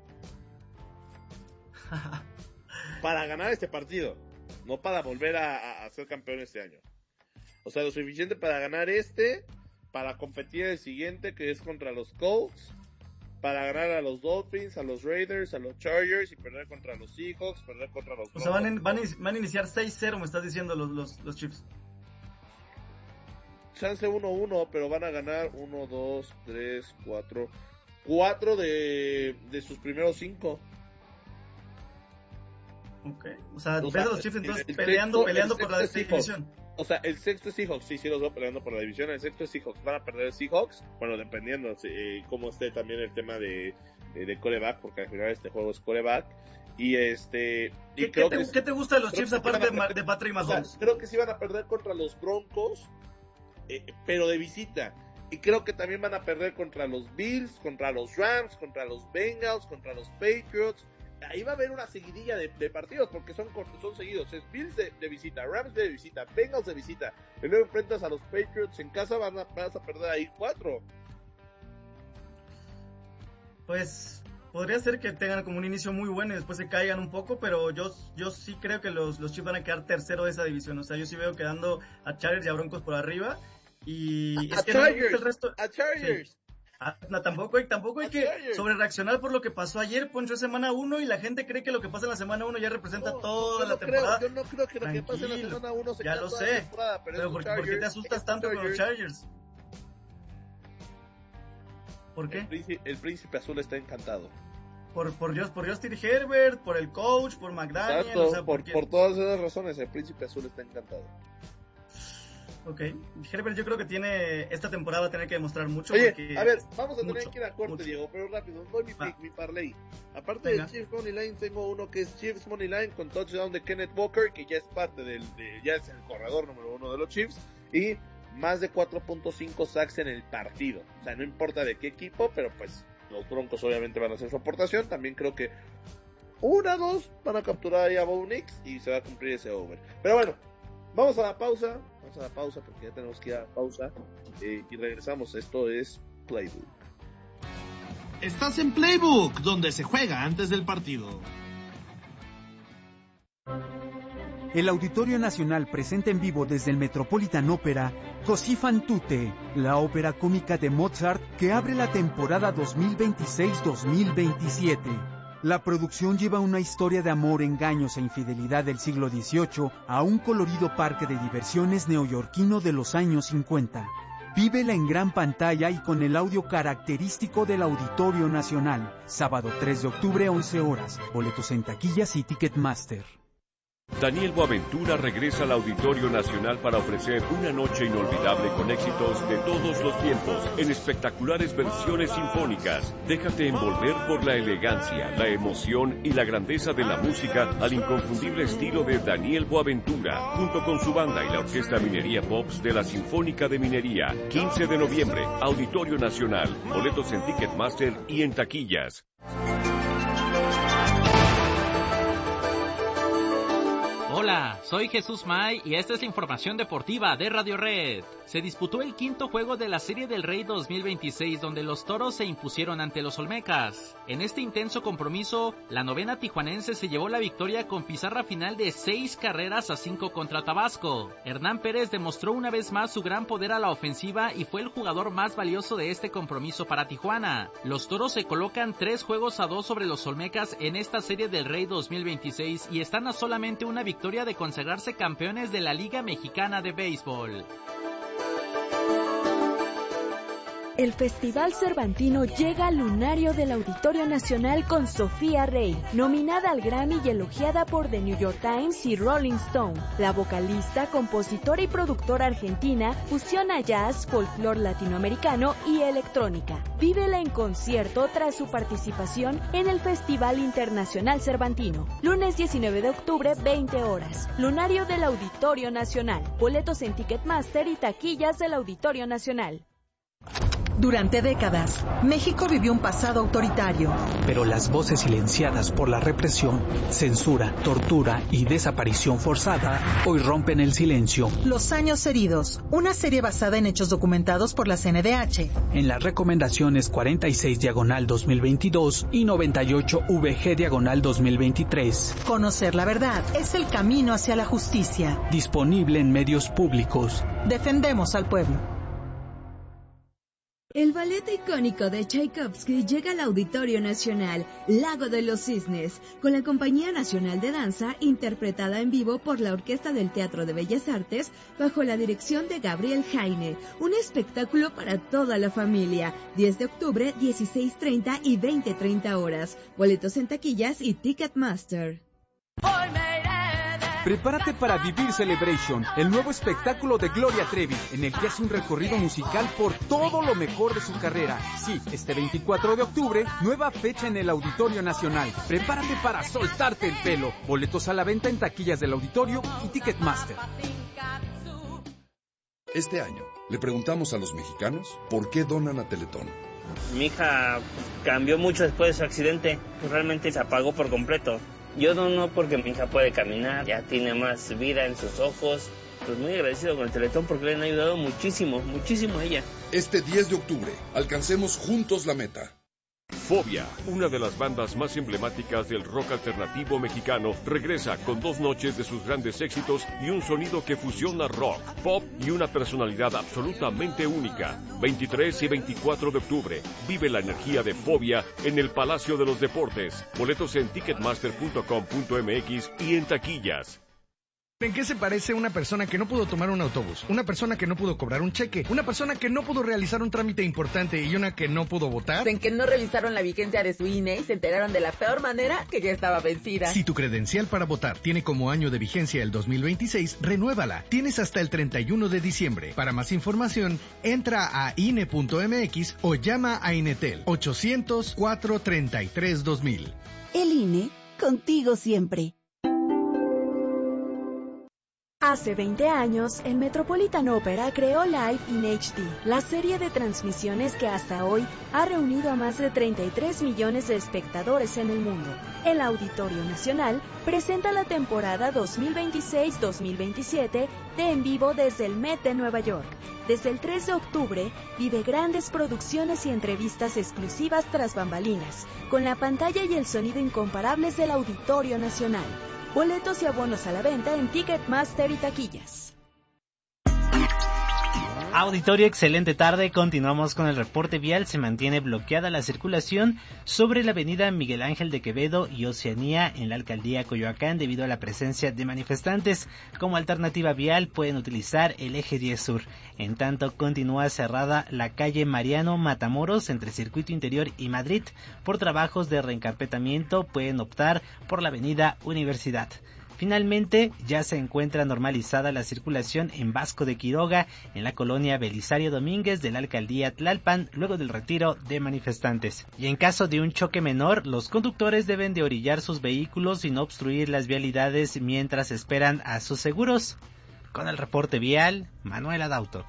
Para ganar este partido. No para volver a ser campeón este año. O sea, lo suficiente para ganar para competir el siguiente, que es contra los Colts, para ganar a los Dolphins, a los Raiders, a los Chargers, y perder contra los Seahawks, perder contra los... O sea, van a iniciar 6-0, me estás diciendo los Chiefs. Chance 1-1, pero van a ganar 1, 2, 3, 4 de sus primeros 5. Ok, o sea, ves a los Chiefs entonces peleando por la división. O sea, el sexto es Seahawks, sí los veo peleando por la división. El sexto es Seahawks, van a perder el Seahawks, bueno, dependiendo cómo esté también el tema de quarterback, porque al final este juego es quarterback. Y ¿Qué te gusta de los Chiefs aparte de Patrick Mahomes? O sea, creo que sí van a perder contra los Broncos, pero de visita. Y creo que también van a perder contra los Bills, contra los Rams, contra los Bengals, contra los Patriots. Ahí va a haber una seguidilla de partidos, porque son seguidos. Es Bills de visita, Rams de visita, Bengals de visita, y luego enfrentas a los Patriots en casa, vas a perder ahí 4. Pues Podría ser que tengan como un inicio muy bueno y después se caigan un poco, pero yo sí creo que los Chiefs van a quedar tercero de esa división. O sea, yo sí veo quedando a Chargers y a Broncos por arriba. Y es que Chargers, no el resto. a Chargers. Sí. No, tampoco hay que sobrereaccionar por lo que pasó ayer, Poncho, es semana 1 y la gente cree que lo que pasa en la semana 1 ya representa toda la temporada. Yo no creo que lo que pasa en la semana 1 se ya lo sé, pero ¿por qué te asustas tanto con los Chargers? ¿Por qué? El príncipe azul está encantado. Por Justin Herbert, por el coach, por McDaniel. Exacto, o sea, por todas esas razones, el príncipe azul está encantado. Ok, Herbert yo creo que esta temporada va a tener que demostrar mucho. Oye, porque a ver, vamos a tener que ir a corte, Diego, pero rápido, doy mi parlay. Aparte del Chiefs Money Line, tengo uno que es Chiefs Money Line con touchdown de Kenneth Walker, que ya es parte ya es el corredor número 1 de los Chiefs, y más de 4.5 sacks en el partido. O sea, no importa de qué equipo, pero pues los Broncos obviamente van a hacer su aportación. También creo que 2 van a capturar ahí a Bo Nix y se va a cumplir ese over. Pero bueno, vamos a la pausa porque ya tenemos que ir a pausa y regresamos. Esto es Playbook. Estás en Playbook, donde se juega antes del partido. El Auditorio Nacional presenta en vivo desde el Metropolitan Opera Così fan tutte, la ópera cómica de Mozart que abre la temporada 2026-2027. La producción lleva una historia de amor, engaños e infidelidad del siglo XVIII a un colorido parque de diversiones neoyorquino de los años 50. Vívela en gran pantalla y con el audio característico del Auditorio Nacional. Sábado 3 de octubre, 11 horas. Boletos en taquillas y Ticketmaster. Daniel Boaventura regresa al Auditorio Nacional para ofrecer una noche inolvidable con éxitos de todos los tiempos en espectaculares versiones sinfónicas. Déjate envolver por la elegancia, la emoción y la grandeza de la música al inconfundible estilo de Daniel Boaventura, junto con su banda y la Orquesta Minería Pops de la Sinfónica de Minería. 15 de noviembre, Auditorio Nacional. Boletos en Ticketmaster y en taquillas. Hola, soy Jesús May y esta es la información deportiva de Radio Red. Se disputó el quinto juego de la Serie del Rey 2026 donde los Toros se impusieron ante los Olmecas. En este intenso compromiso, la novena tijuanense se llevó la victoria con pizarra final de 6-5 contra Tabasco. Hernán Pérez demostró una vez más su gran poder a la ofensiva y fue el jugador más valioso de este compromiso para Tijuana. Los Toros se colocan 3-2 sobre los Olmecas en esta Serie del Rey 2026 y están a solamente una victoria de consagrarse campeones de la Liga Mexicana de Béisbol. El Festival Cervantino llega al lunario del Auditorio Nacional con Sofía Rey, nominada al Grammy y elogiada por The New York Times y Rolling Stone. La vocalista, compositora y productora argentina fusiona jazz, folclore latinoamericano y electrónica. Vívela en concierto tras su participación en el Festival Internacional Cervantino. Lunes 19 de octubre, 20 horas. Lunario del Auditorio Nacional. Boletos en Ticketmaster y taquillas del Auditorio Nacional. Durante décadas, México vivió un pasado autoritario. Pero las voces silenciadas por la represión, censura, tortura y desaparición forzada hoy rompen el silencio. Los años heridos, una serie basada en hechos documentados por la CNDH. En las recomendaciones 46/2022 y 98/VG/2023. Conocer la verdad es el camino hacia la justicia. Disponible en medios públicos. Defendemos al pueblo. El ballet icónico de Tchaikovsky llega al Auditorio Nacional, Lago de los Cisnes, con la Compañía Nacional de Danza, interpretada en vivo por la Orquesta del Teatro de Bellas Artes, bajo la dirección de Gabriel Jaine. Un espectáculo para toda la familia. 10 de octubre, 16:30 y 20:30 horas. Boletos en taquillas y Ticketmaster. Prepárate para vivir Celebration, el nuevo espectáculo de Gloria Trevi, en el que hace un recorrido musical por todo lo mejor de su carrera. Sí, este 24 de octubre, nueva fecha en el Auditorio Nacional. Prepárate para soltarte el pelo. Boletos a la venta en taquillas del Auditorio y Ticketmaster. Este año, le preguntamos a los mexicanos por qué donan a Teletón. Mi hija cambió mucho después de su accidente, realmente se apagó por completo. Yo dono porque mi hija puede caminar, ya tiene más vida en sus ojos. Pues muy agradecido con el Teletón porque le han ayudado muchísimo, muchísimo a ella. Este 10 de octubre, alcancemos juntos la meta. Fobia, una de las bandas más emblemáticas del rock alternativo mexicano, regresa con 2 noches de sus grandes éxitos y un sonido que fusiona rock, pop y una personalidad absolutamente única. 23 y 24 de octubre, vive la energía de Fobia en el Palacio de los Deportes. Boletos en ticketmaster.com.mx y en taquillas. ¿En qué se parece una persona que no pudo tomar un autobús? Una persona que no pudo cobrar un cheque, una persona que no pudo realizar un trámite importante y una que no pudo votar. En que no revisaron la vigencia de su INE y se enteraron de la peor manera que ya estaba vencida. Si tu credencial para votar tiene como año de vigencia el 2026, renuévala. Tienes hasta el 31 de diciembre. Para más información, entra a INE.mx o llama a Inetel 800-433-2000. El INE, contigo siempre. Hace 20 años, el Metropolitan Opera creó Live in HD, la serie de transmisiones que hasta hoy ha reunido a más de 33 millones de espectadores en el mundo. El Auditorio Nacional presenta la temporada 2026-2027 de En Vivo desde el Met de Nueva York. Desde el 3 de octubre, vive grandes producciones y entrevistas exclusivas tras bambalinas, con la pantalla y el sonido incomparables del Auditorio Nacional. Boletos y abonos a la venta en Ticketmaster y taquillas. Auditorio, excelente tarde. Continuamos con el reporte vial. Se mantiene bloqueada la circulación sobre la avenida Miguel Ángel de Quevedo y Oceanía en la alcaldía Coyoacán debido a la presencia de manifestantes. Como alternativa vial pueden utilizar el eje 10 sur. En tanto, continúa cerrada la calle Mariano Matamoros entre Circuito Interior y Madrid. Por trabajos de reencarpetamiento pueden optar por la avenida Universidad. Finalmente, ya se encuentra normalizada la circulación en Vasco de Quiroga, en la colonia Belisario Domínguez de la alcaldía Tlalpan, luego del retiro de manifestantes. Y en caso de un choque menor, los conductores deben de orillar sus vehículos y no obstruir las vialidades mientras esperan a sus seguros. Con el reporte vial, Manuel Adauto.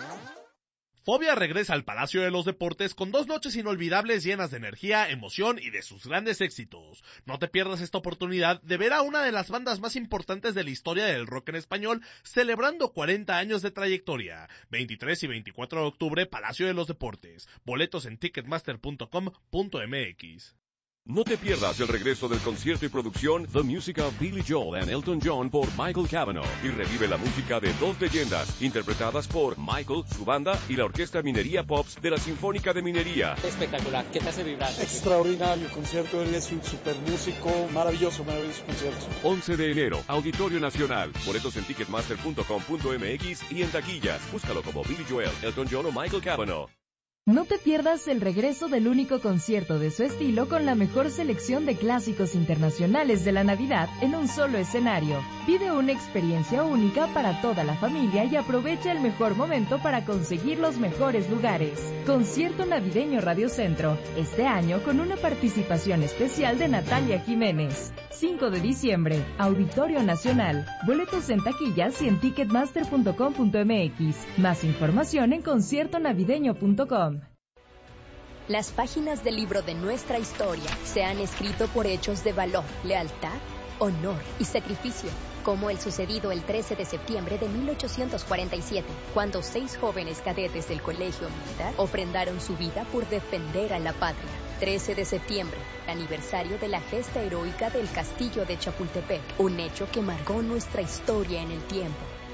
Fobia regresa al Palacio de los Deportes con 2 noches inolvidables llenas de energía, emoción y de sus grandes éxitos. No te pierdas esta oportunidad de ver a una de las bandas más importantes de la historia del rock en español celebrando 40 años de trayectoria. 23 y 24 de octubre, Palacio de los Deportes. Boletos en ticketmaster.com.mx. No te pierdas el regreso del concierto y producción The Music of Billy Joel and Elton John por Michael Cavanaugh y revive la música de 2 leyendas interpretadas por Michael, su banda y la Orquesta Minería Pops de la Sinfónica de Minería. Espectacular, ¿qué te hace vibrar? Extraordinario concierto, él es un super músico, maravilloso concierto. 11 de enero, Auditorio Nacional. Boletos en ticketmaster.com.mx y en taquillas. Búscalo como Billy Joel, Elton John o Michael Cavanaugh. No te pierdas el regreso del único concierto de su estilo con la mejor selección de clásicos internacionales de la Navidad en un solo escenario. Vive una experiencia única para toda la familia y aprovecha el mejor momento para conseguir los mejores lugares. Concierto navideño Radio Centro, este año con una participación especial de Natalia Jiménez. 5 de diciembre, Auditorio Nacional. Boletos en taquillas y en ticketmaster.com.mx. Más información en conciertonavideño.com. Las páginas del libro de nuestra historia se han escrito por hechos de valor, lealtad, honor y sacrificio, como el sucedido el 13 de septiembre de 1847, cuando 6 jóvenes cadetes del Colegio Militar ofrendaron su vida por defender a la patria. 13 de septiembre, aniversario de la gesta heroica del Castillo de Chapultepec, un hecho que marcó nuestra historia en el tiempo.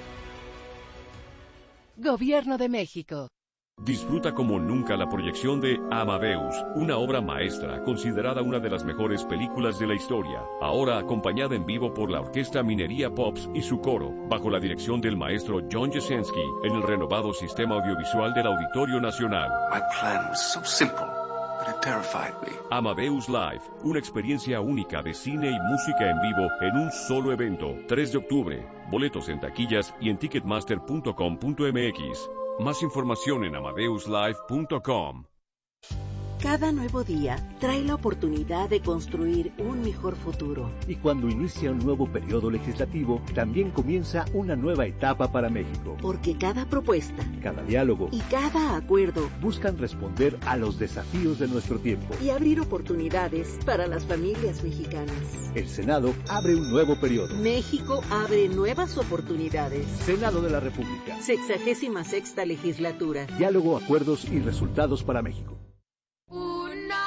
Gobierno de México. Disfruta como nunca la proyección de Amadeus, una obra maestra considerada una de las mejores películas de la historia, ahora acompañada en vivo por la Orquesta Minería Pops y su coro, bajo la dirección del maestro John Jasenski, en el renovado sistema audiovisual del Auditorio Nacional. My plan was so simple, but it terrified me. Amadeus Live, una experiencia única de cine y música en vivo en un solo evento, 3 de octubre. Boletos en taquillas y en ticketmaster.com.mx. Más información en amadeuslive.com. Cada nuevo día trae la oportunidad de construir un mejor futuro. Y cuando inicia un nuevo periodo legislativo, también comienza una nueva etapa para México. Porque cada propuesta, cada diálogo y cada acuerdo buscan responder a los desafíos de nuestro tiempo y abrir oportunidades para las familias mexicanas. El Senado abre un nuevo periodo. México abre nuevas oportunidades. Senado de la República. 66ª legislatura. Diálogo, acuerdos y resultados para México. Una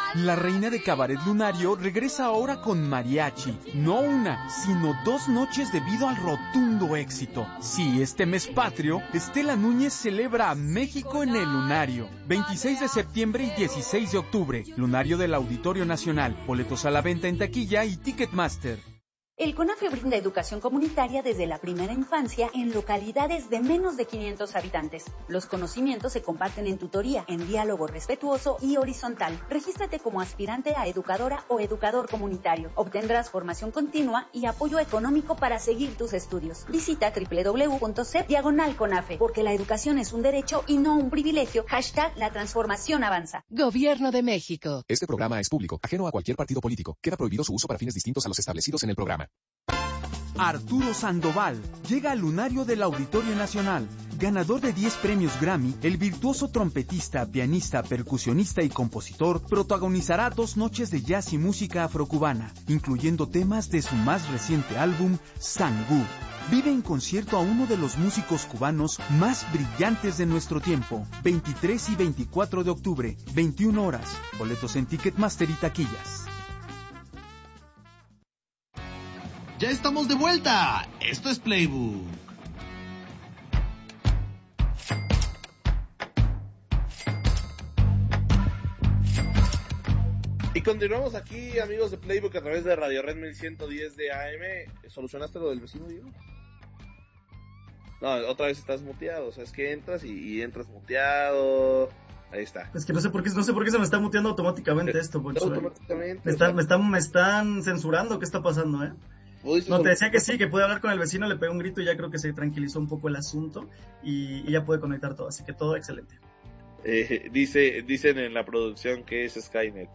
La reina de Cabaret Lunario regresa ahora con mariachi. No una, sino 2 noches debido al rotundo éxito. Sí, este mes patrio, Estela Núñez celebra a México en el Lunario. 26 de septiembre y 16 de octubre. Lunario del Auditorio Nacional. Boletos a la venta en taquilla y Ticketmaster. El CONAFE brinda educación comunitaria desde la primera infancia en localidades de menos de 500 habitantes. Los conocimientos se comparten en tutoría, en diálogo respetuoso y horizontal. Regístrate como aspirante a educadora o educador comunitario. Obtendrás formación continua y apoyo económico para seguir tus estudios. Visita www.cep/CONAFE, porque la educación es un derecho y no un privilegio. #La transformación avanza. Gobierno de México. Este programa es público, ajeno a cualquier partido político. Queda prohibido su uso para fines distintos a los establecidos en el programa. Arturo Sandoval llega al Lunario del Auditorio Nacional. Ganador de 10 premios Grammy, el virtuoso trompetista, pianista, percusionista y compositor protagonizará 2 noches de jazz y música afrocubana, incluyendo temas de su más reciente álbum, Sangú. Vive en concierto a uno de los músicos cubanos más brillantes de nuestro tiempo. 23 y 24 de octubre, 21 horas. Boletos en Ticketmaster y taquillas. Ya estamos de vuelta. Esto es Playbook. Y continuamos aquí, amigos de Playbook, a través de Radio Red 1110 de AM. ¿Solucionaste lo del vecino, Diego? No, otra vez estás muteado. O sea, es que entras y entras muteado. Ahí está. Es que no sé por qué se me está muteando automáticamente esto. Automáticamente. Me están censurando. ¿Qué está pasando, No, te decía que sí, que pude hablar con el vecino, le pegué un grito y ya creo que se tranquilizó un poco el asunto y ya puede conectar todo, así que todo excelente. Dicen en la producción que es Skynet.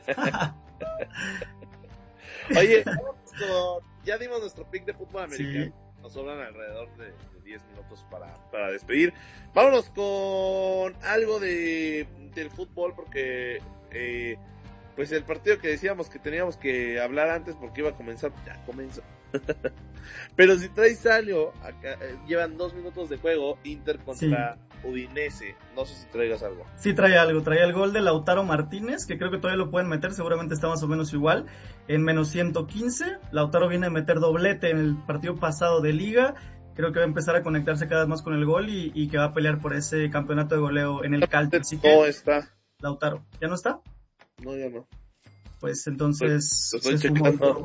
Oye, ya dimos nuestro pick de fútbol americano. Sí. Nos sobran alrededor de 10 minutos para despedir. Vámonos con algo del fútbol, porque pues el partido que decíamos que teníamos que hablar antes porque iba a comenzar, ya comenzó. Pero si traes algo, acá, llevan 2 minutos de juego, Inter contra Udinese. No sé si traigas algo. Sí, trae el gol de Lautaro Martínez, que creo que todavía lo pueden meter, seguramente está más o menos igual, en menos 115. Lautaro viene a meter doblete en el partido pasado de Liga. Creo que va a empezar a conectarse cada vez más con el gol y que va a pelear por ese campeonato de goleo en el Calcio. Así que no está. Lautaro, ¿ya no está? No, ya no. Pues entonces se esfumó.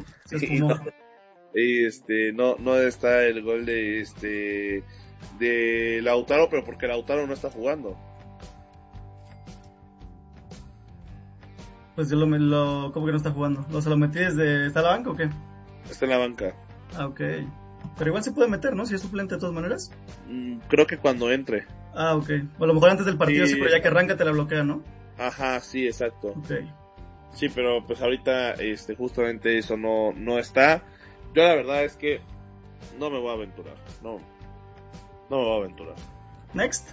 No está el gol de Lautaro, pero porque Lautaro no está jugando. Pues yo ¿cómo que no está jugando? ¿Se lo metí desde... ¿Está en la banca o qué? Está en la banca. Ah, ok. Pero igual se puede meter, ¿no? Si es suplente de todas maneras. Creo que cuando entre. Ah, ok. O a lo mejor antes del partido, sí, pero ya que arranca te la bloquea, ¿no? Ajá, sí, exacto. Ok. Sí, pero pues ahorita justamente eso no está. Yo la verdad es que no me voy a aventurar. No me voy a aventurar. Next.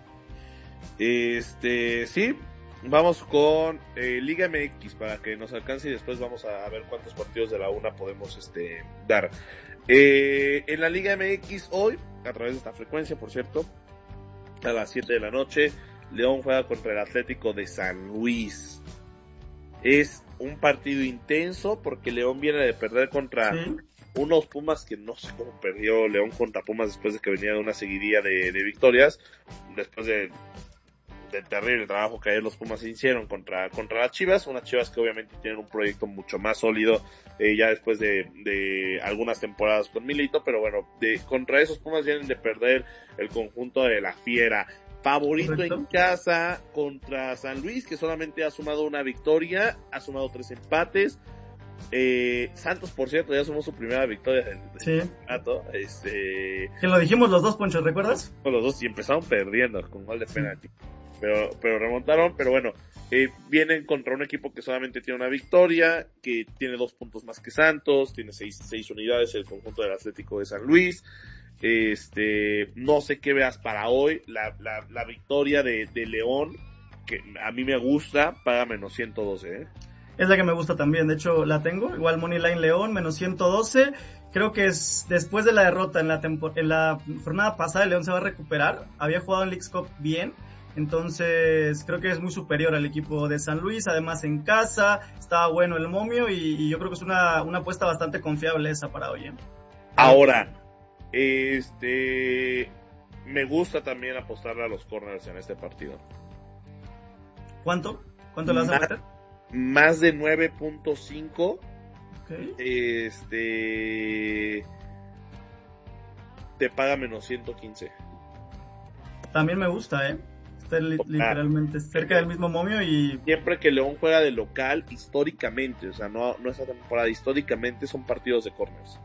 Sí, vamos con Liga MX para que nos alcance y después vamos a ver cuántos partidos de la una podemos dar. En la Liga MX hoy, a través de esta frecuencia, por cierto, a las 7 de la noche, León juega contra el Atlético de San Luis. Es un partido intenso porque León viene de perder contra unos Pumas que no sé cómo perdió León contra Pumas después de que venía de una seguidilla de victorias, después del terrible trabajo que ayer los Pumas hicieron contra las Chivas, unas Chivas que obviamente tienen un proyecto mucho más sólido ya después de algunas temporadas con Milito, pero bueno, contra esos Pumas vienen de perder el conjunto de la Fiera. Favorito en casa contra San Luis, que solamente ha sumado una victoria, ha sumado 3 empates. Santos, por cierto, ya sumó su primera victoria del campeonato. Que lo dijimos los dos, Poncho, ¿recuerdas? Los dos, y empezaron perdiendo con gol de penalti. Pero remontaron, pero bueno, vienen contra un equipo que solamente tiene una victoria, que tiene 2 puntos más que Santos, tiene 6 unidades el conjunto del Atlético de San Luis. No sé qué veas para hoy. La victoria de León, que a mí me gusta, paga menos 112, Es la que me gusta también, de hecho la tengo, igual Moneyline León, menos 112. Creo que es después de la derrota en la jornada pasada, León se va a recuperar. Había jugado en Leagues Cup bien, Entonces creo que es muy superior al equipo de San Luis, además en casa, estaba bueno el momio y yo creo que es una apuesta bastante confiable esa para hoy. Ahora, me gusta también apostarle a los corners en este partido. ¿Cuánto le vas a meter? Más de 9.5. Okay. Te paga menos 115. También me gusta, está literalmente cerca del mismo momio y... Siempre que León juega de local, históricamente, o sea, no esta temporada, históricamente son partidos de corners.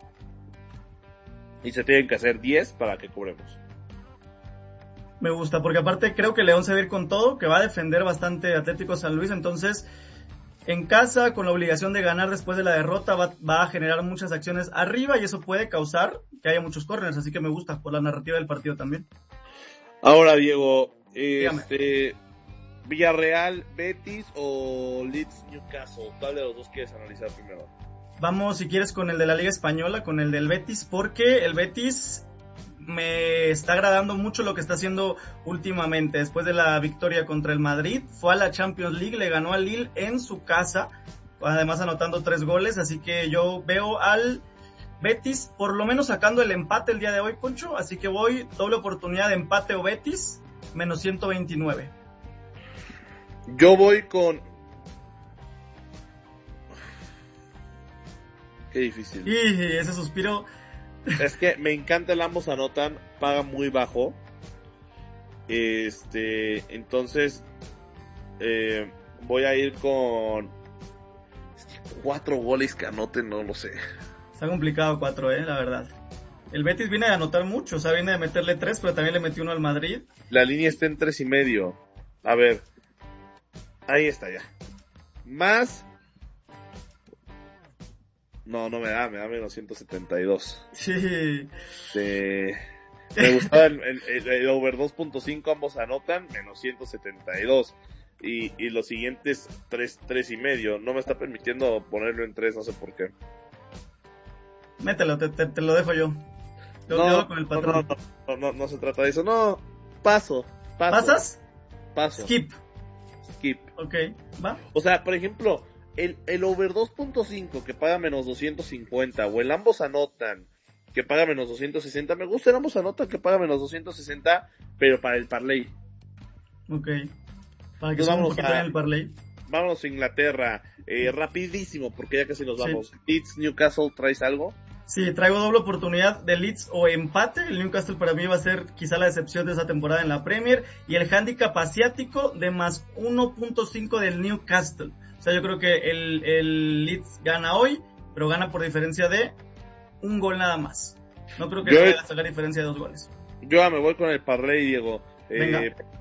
Y se tienen que hacer 10 para que cobremos. Me gusta, porque aparte creo que León se va a ir con todo, que va a defender bastante Atlético San Luis, entonces en casa, con la obligación de ganar después de la derrota, va a generar muchas acciones arriba y eso puede causar que haya muchos corners, así que me gusta por la narrativa del partido también. Ahora, Diego, Villarreal, Betis o Leeds, Newcastle, ¿cuál de los dos quieres analizar primero? Vamos, si quieres, con el de la Liga Española, con el del Betis, porque el Betis me está agradando mucho lo que está haciendo últimamente. Después de la victoria contra el Madrid, fue a la Champions League, le ganó al Lille en su casa, además anotando 3 goles, así que yo veo al Betis por lo menos sacando el empate el día de hoy, Poncho, así que voy doble oportunidad de empate o Betis, menos 129. Yo voy con... Qué difícil. Y ese suspiro... Es que me encanta el ambos anotan, paga muy bajo. Entonces voy a ir con 4 goles que anoten, no lo sé. Está complicado 4, la verdad. El Betis viene de anotar mucho, o sea, viene de meterle 3, pero también le metió 1 al Madrid. La línea está en 3.5. A ver, ahí está ya. Más... No me da menos 172. Sí. Me gustaba el over 2.5, ambos anotan, menos 172. Y los siguientes 3.5. No me está permitiendo ponerlo en 3, no sé por qué. Mételo, te lo dejo yo. Yo con el patrón. No se trata de eso. No, paso. ¿Pasas? Paso. Skip. Ok, va. O sea, por ejemplo... El over 2.5 que paga menos 250 o el ambos anotan que paga menos 260, me gusta el ambos anotan que paga menos 260, pero para el parlay. Ok. Para que vamos un poquito en el parlay. Vámonos a Inglaterra, rapidísimo porque ya casi nos vamos. Leeds, Newcastle, ¿traes algo? Sí, traigo doble oportunidad de Leeds o empate. El Newcastle para mí va a ser quizá la decepción de esa temporada en la Premier. Y el handicap asiático de más 1.5 del Newcastle. O sea, yo creo que el Leeds gana hoy, pero gana por diferencia de 1 gol nada más. No creo que vaya a sacar diferencia de 2 goles. Yo me voy con el parlay, Diego. Venga.